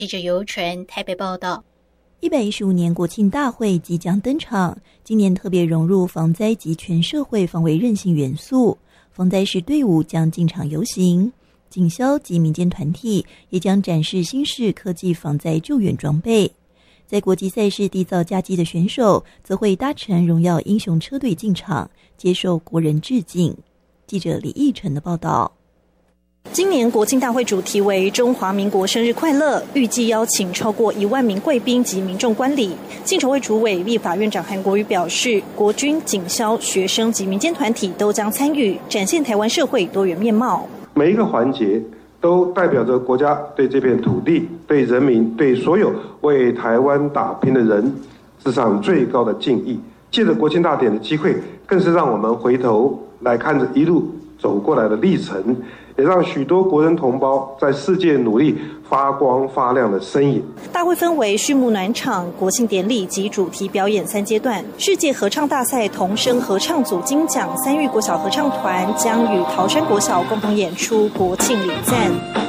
记者尤纯台北报道。 115年国庆大会即将登场，今年特别融入防灾及全社会防卫韧性元素，防灾士队伍将进场游行，警消及民间团体也将展示新式科技防灾救援装备。在国际赛事缔造佳绩的选手，则会搭乘荣耀英雄车队进场，接受国人致敬。记者李义成的报道。 今年国庆大会主题为中华民国生日快乐，预计邀请超过1万名贵宾及民众观礼。庆筹会主委立法院长韩国瑜表示，国军、警消、学生及民间团体都将参与，展现台湾社会多元面貌。 每一个环节都代表着国家对这片土地、对人民、对所有为台湾打拼的人致上最高的敬意。借着国庆大典的机会，更是让我们回头来看着一路走过来的历程，也让许多国人同胞在世界努力发光发亮的身影。 大会分为序幕暖场、国庆典礼及主题表演3阶段。世界合唱大赛童声合唱组金奖3育国小合唱团将与桃山国小共同演出国庆礼赞。